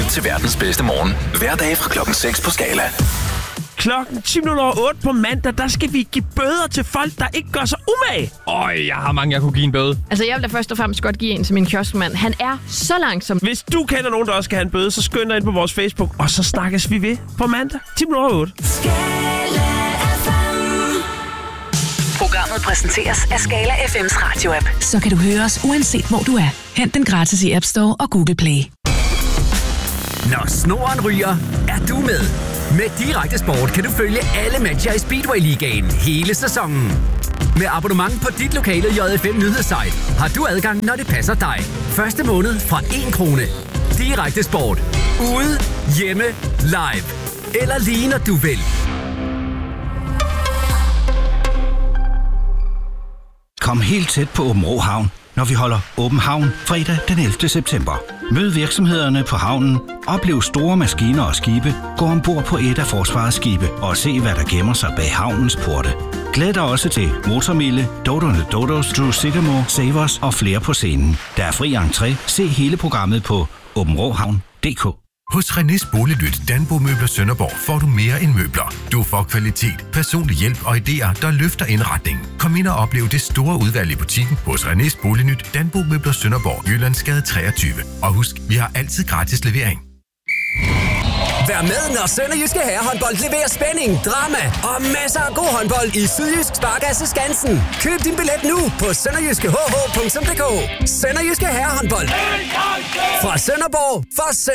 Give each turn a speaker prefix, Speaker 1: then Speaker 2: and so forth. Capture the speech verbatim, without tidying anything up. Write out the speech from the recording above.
Speaker 1: Lyt til verdens bedste morgen. Hverdag fra klokken seks på Skala.
Speaker 2: Klokken ti minutter over otte på mandag, der skal vi give bøder til folk, der ikke gør sig umage.
Speaker 3: Øj, jeg har mange, jeg kunne give en bøde.
Speaker 4: Altså, jeg vil da først og fremmest godt give en til min kioskmand. Han er så langsom.
Speaker 2: Hvis du kender nogen, der også skal have en bøde, så skynd dig ind på vores Facebook, og så snakkes vi ved på mandag. ti minutter over otte.
Speaker 5: Programmet præsenteres af Skala F M's radio-app.
Speaker 6: Så kan du høre os uanset hvor du er. Hent den gratis i App Store og Google Play.
Speaker 7: Når snoren ryger, er du med. Med Direkte Sport kan du følge alle matcher i Speedway-ligaen hele sæsonen. Med abonnement på dit lokale J F M nyhedssite har du adgang, når det passer dig. Første måned fra en krone. Direkte Sport. Ude, hjemme, live. Eller lige når du vil.
Speaker 8: Kom helt tæt på Aabenraa Havn, når vi holder Åben Havn fredag den ellevte september. Mød virksomhederne på havnen, oplev store maskiner og skibe, gå ombord på et af forsvarets skibe og se, hvad der gemmer sig bag havnens porte. Glæd dig også til Motormille, Dodone Dodos, Drew Sigamore, Savers og flere på scenen. Der er fri entré. Se hele programmet på åbenraahavn punktum d k.
Speaker 9: Hos René's Boliglyt Danbo Møbler Sønderborg får du mere end møbler. Du får kvalitet, personlig hjælp og idéer, der løfter indretningen. Kom ind og oplev det store udvalg i butikken hos René's Boliglyt Danbo Møbler Sønderborg, Jyllandsgade treogtyve. Og husk, vi har altid gratis levering.
Speaker 7: Vær med, når Sønderjyske Herrehåndbold leverer spænding, drama og masser af god håndbold i Sydjysk Sparkasse Skansen. Køb din billet nu på sønderjyske h h punktum d k. Sønderjyske Herrehåndbold. Fra Sønderborg for Sønderborg.